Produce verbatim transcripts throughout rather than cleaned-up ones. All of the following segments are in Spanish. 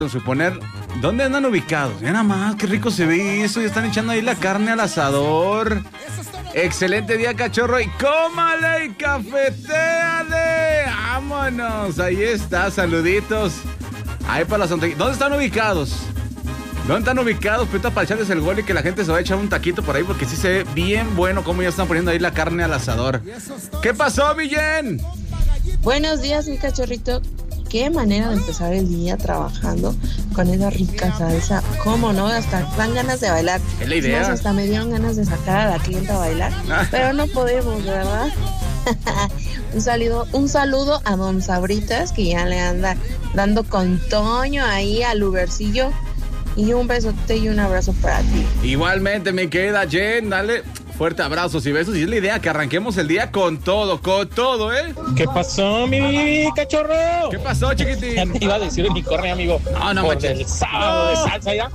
Suponer, ¿dónde andan ubicados? Ya nada más, qué rico se ve eso. Ya están echando ahí la carne al asador. Excelente día, cachorro. Y cómale y cafetéale. Vámonos, ahí está, saluditos. Ahí para los antojitos. ¿Dónde están ubicados? ¿Dónde están ubicados? Ahorita para echarles el gol y que la gente se va a echar un taquito por ahí, porque sí se ve bien bueno cómo ya están poniendo ahí la carne al asador. ¿Qué pasó, Villen? Buenos días, mi cachorrito. Qué manera de empezar el día trabajando con esa rica salsa. ¿Cómo no? Hasta dan ganas de bailar. Es la idea. Es más, hasta me dieron ganas de sacar a la clienta a bailar. Pero no podemos, ¿verdad? un saludo, un saludo a Don Sabritas, que ya le anda dando con Toño ahí al Ubercillo. Y un besote y un abrazo para ti. Igualmente, mi querida Jen, dale fuerte abrazos y besos. Y es la idea que arranquemos el día con todo, con todo, ¿eh? ¿Qué pasó, mi cachorro? ¿Qué pasó, chiquitín? Ya te iba a decir en mi corne, amigo. No, no, por manches. el sábado No. de salsa, ¿ya?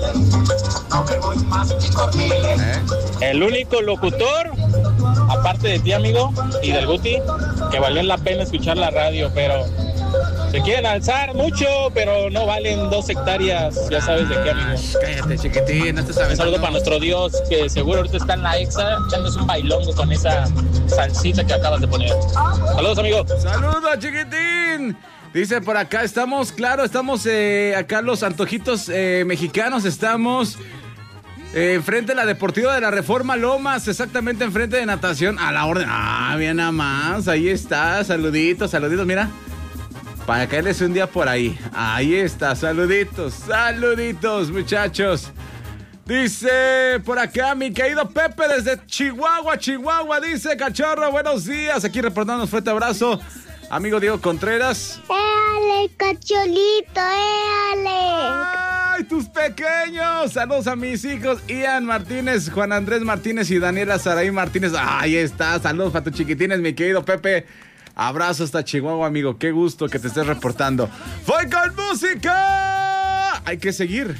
¿Eh? El único locutor, aparte de ti, amigo, y del Guti, que valió la pena escuchar la radio, pero se quieren alzar mucho, pero no valen dos hectáreas, ya sabes de qué, amigo. Cállate, chiquitín, no te sabes. Un saludo para nuestro Dios, que seguro ahorita está en la exa, echándose un bailongo con esa salsita que acabas de poner. Saludos, amigo. Saludos, chiquitín. Dice por acá, estamos, claro, estamos eh, acá los antojitos eh, mexicanos, estamos eh, enfrente de la Deportiva de la Reforma Lomas, exactamente enfrente de Natación, a la orden. Ah, bien nada más, ahí está, saluditos, saluditos, mira. Para caerles un día por ahí. Ahí está, saluditos, saluditos, muchachos. Dice por acá mi querido Pepe desde Chihuahua, Chihuahua. Dice, cachorro, buenos días. Aquí reportándonos, fuerte abrazo. Amigo Diego Contreras. ¡Éale, cacholito, éale! ¡Ay, tus pequeños! Saludos a mis hijos, Ian Martínez, Juan Andrés Martínez y Daniela Saraí Martínez. Ahí está, saludos para tus chiquitines, mi querido Pepe. Abrazo hasta Chihuahua, amigo. Qué gusto que te estés reportando. ¡Voy con música! Hay que seguir.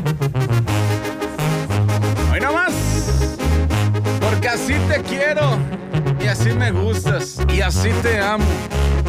Hoy nomás. Porque así te quiero. Y así me gustas. Y así te amo.